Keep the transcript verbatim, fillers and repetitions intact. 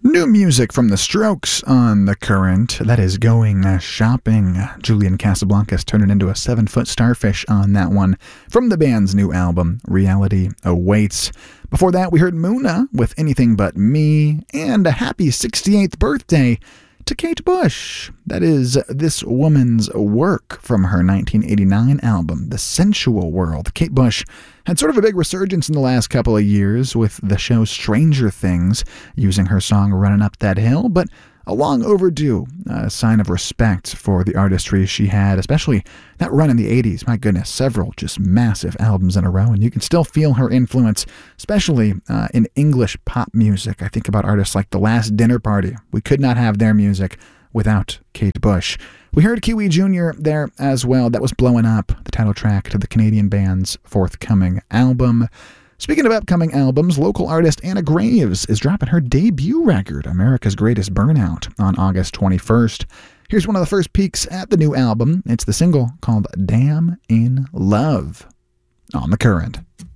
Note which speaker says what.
Speaker 1: New music from The Strokes on The Current. That is Going Shopping. Julian Casablancas turning into a seven-foot starfish on that one from the band's new album, Reality Awaits. Before that, we heard Muna with Anything But Me, and a happy sixty-eighth birthday to Kate Bush. That is this woman's work from her nineteen eighty-nine album, The Sensual World. Kate Bush had sort of a big resurgence in the last couple of years with the show Stranger Things, using her song Running Up That Hill, but a long overdue uh, sign of respect for the artistry she had, especially that run in the eighties. My goodness, several just massive albums in a row, and you can still feel her influence, especially uh, in English pop music. I think about artists like The Last Dinner Party. We could not have their music without Kate Bush. We heard Kiwi Junior there as well. That was Blowing Up, the title track to the Canadian band's forthcoming album. Speaking of upcoming albums, local artist Anna Graves is dropping her debut record, America's Greatest Burnout, on August twenty-first. Here's one of the first peeks at the new album. It's the single called Damn in Love on The Current.